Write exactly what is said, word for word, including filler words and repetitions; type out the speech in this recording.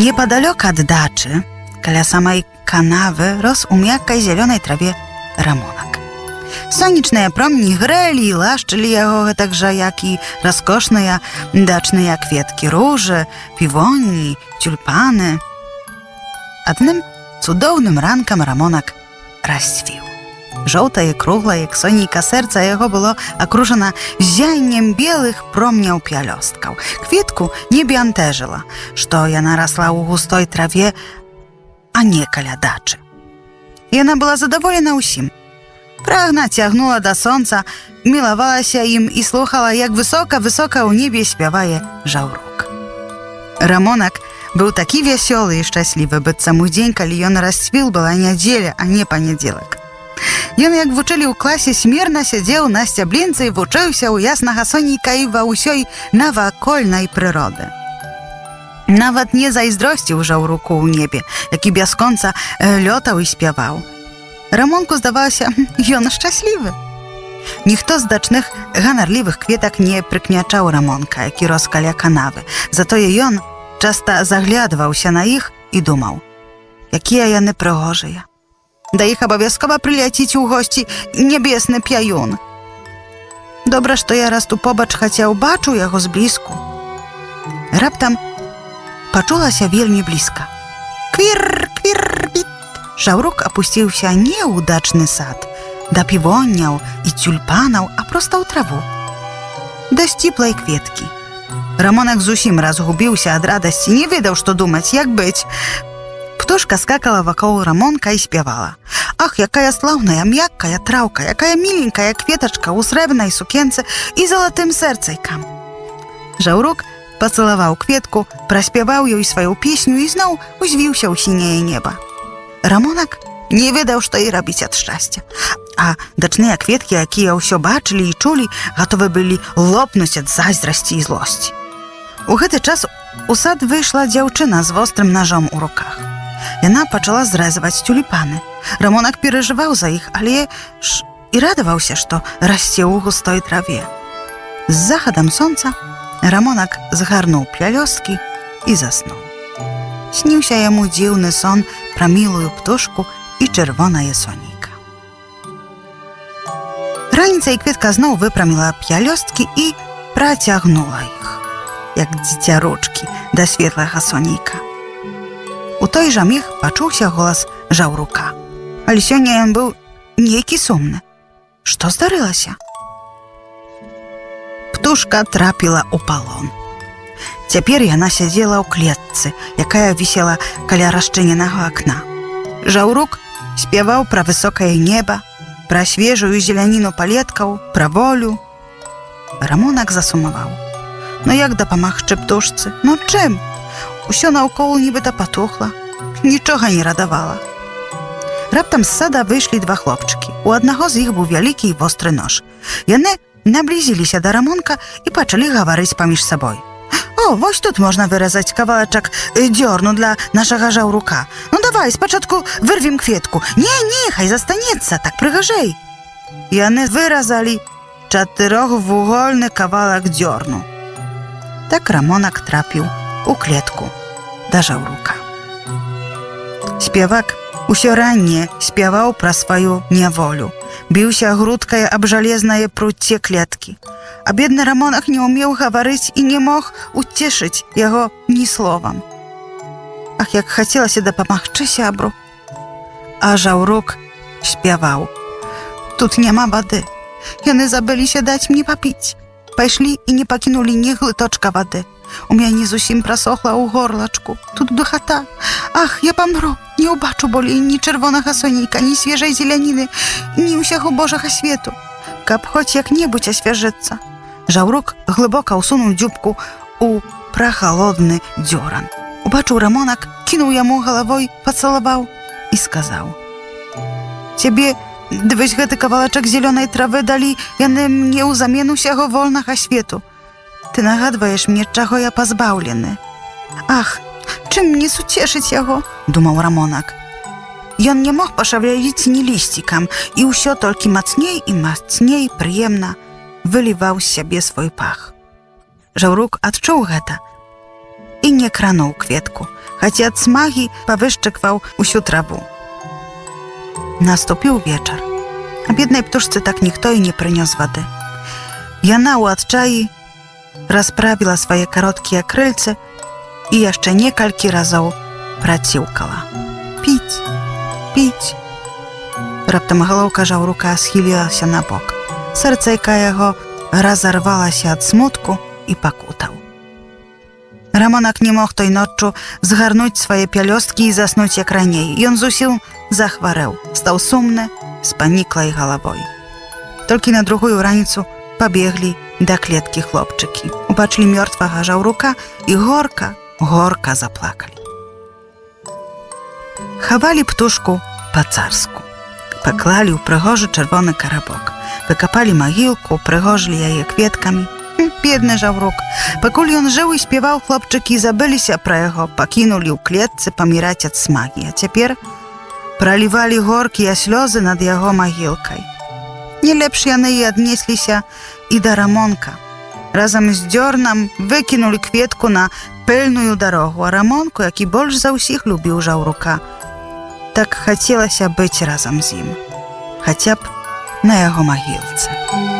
Неподалёк ад дачы, каля самай канавы, рос у мяккай зялёнай траве рамонак. Сонечныя промні грэлі і лашчылі яго гэтак жа, як і раскошныя дачныя кветкі, ружы, півоні, тюльпаны. Адным цудоўным ранкам рамонак расцвіў. Жоўтае, круглае, як сонейка сэрца яго было акружана ззяннем белых промняў пялёсткаў. Кветку не бянтэжыла, што яна расла ў густой траве, а не каля дачы. Яна была задаволена ўсім. Прагна цягнула да сонца, мілавалася ім і слухала, як высока-высока ў небе спявае жаўрук. Рамонак быў такі вясёлы і шчаслівы, быццам у дзень, калі ён расцвіл, была нядзеля, а не панядзелак. Ён, як вучылі ў класе, смірна сядзеў на сцяблінцы і вучыўся ў яснага сонейка і ва ўсёй навакольнай прыроды. Нават не зайздросціў жаўруку ў небе, які бясконца лётаў і спяваў. Рамонку здавалася, ён шчаслівы. Ніхто з дачных ганарлівых кветак не прыкмячаў рамонка, які рос каля канавы. Затое ён часта заглядваўся на іх і думаў, якія яны прыгожыя. Да іх абавязкова прыляціць у госці нябесны пяюн. Добра, што я расту побач, хаця ўбачу яго зблізку. Раптам пачулася вельмі блізка. Квір, квір, біт. Жаўрук апусціўся не ў дачны сад, да півоняў і тюльпанаў, а проста ў траву, да сціплай кветкі. Рамонак зусім разгубіўся ад радасці, не ведаў, што думаць, як быць. Птушка скакала вакол рамонка і спявала. Ах, якая слаўная, мяккая траўка, якая міленькая кветачка ў срэбнай сукенцы і залатым сэрцайкам. Жаўрук пацалаваў кветку, праспяваў ёй сваю песню і зноў узвіўся ў сіняе неба. Рамонак не ведаў, што і рабіць ад шчасця. А дачныя кветкі, якія ўсё бачылі і чулі, гатовы былі лопнуць ад зайздрасці і злосці. У гэты час у сад выйшла дзяўчына з вострым нажом у руках. Яна пачала зрэзваць тюльпаны. Рамонак перажываў за іх, але ж і радаваўся, што расце ў густой траве. З захадам сонца Рамонак згарнуў пялёсткі і заснуў. Сніўся яму дзіўны сон пра мілую птушку і чырвонае сонейка. Раніцай кветка зноў выпраміла пялёсткі і працягнула іх, як дзіцярочкі, да светлага сонейка. У той жа міг пачуўся голас жаўрука. Але сёння ён быў нейкі сумны. Што здарылася? Птушка трапіла ў палон. Цяпер яна сядзела ў клетцы, якая вісела каля расчыненага акна. Жаўрук спяваў пра высокае неба, пра свежую зеляніну палеткаў, пра волю. Рамонак засумаваў. Ну як дапамагчы птушцы? Ну чым? Усё наўкол нібыта патухла, нічога не радавала. Раптам з сада выйшлі два хлопчыкі. У аднаго з іх быў вялікі і востры нож. Яны наблізіліся да Рамонка і пачалі гаварыць паміж сабой. О, вось тут можна выразаць кавалачак дзёрну для нашага жаўрука. Ну давай, спачатку вырвем кветку. Не, не, хай застанецца, так прыгажэй. Яны выразалі чатырохвугольны кавалак дзёрну. Так Рамонак трапіў у клетку да жаўрука. Спявак усё ранне спяваў пра сваю няволю, біўся грудкай аб жалезнае пруцце клеткі. А бедны Рамонак не ўмеў гаварыць і не мог уцешыць яго ні словам. Ах, як хацелася дапамагчы сябру. А жаўрук спяваў. Тут няма вады. Яны забыліся даць мне папіць. Пайшлі і не пакінулі ні глыточка вады. У мяне зусім прасохла ў горлачку. Тут духата. Ах, я памру. Не ўбачу болей ні чырвонага сонейка, ні свежай зеляніны, ні ўсяго Божага свету. Каб хоць як-небудзь асвяжыцца. Жаўрук глыбока ўсунуў дзюбку ў прахалодны дзёран. Убачыў Рамонак, кінуў яму галавой, пацалаваў і сказаў: «Цябе вось гэты кавалачак зялёнай травы далі яны мне ўзамен усяго вольнага свету. Ты нагадваеш мне, чаго я пазбаўлены. Ах, чым мне суцешыць яго?» – думаў Рамонак. Ён не мог пашавяліць ні лісцікам, і ўсё толькі мацней і мацней прыемна выліваў з сябе свой пах. Жаўрук адчуў гэта і не крануў кветку, хаця ад смагі павышчыкваў усю траву. Наступіў вечар, а беднай птушцы так ніхто і не прынёс вады. Яна ў адчаі расправіла свае кароткія крыльцы і яшчэ некалькі разоў праціўкала. Піць, піць. Раптам галоўка жаўрука схілілася на бок. Сэрцайка яго разарвалася ад смутку і пакутаў. Рамонак не мог той ноччу згарнуць свае пялёсткі і заснуць як раней. Ён зусім захварэў, стаў сумны, з паніклай галавой. Толькі на другую раніцу пабеглі да клеткі хлопчыкі. Убачылі мёртвага жаўрука і горка, горка заплакалі. Хавалі птушку па-царску. Паклалі ў прыгожы чырвоны карабок. Выкапалі магілку, прыгожылі яе кветкамі. Бедны жаўрук. Пакуль ён жыў і спяваў, хлопчыкі забыліся пра яго, пакінулі ў клетцы паміраць ад смагі, а цяпер пралівалі горкія слёзы над яго магілкай. Не лепш яны і аднесліся і да Рамонка. Разам з дзёрнам выкінулі кветку на пыльную дарогу, а Рамонку, які больш за ўсіх любіў жаўрука, так хацелася быць разам з ім, хаця б на яго магілцы.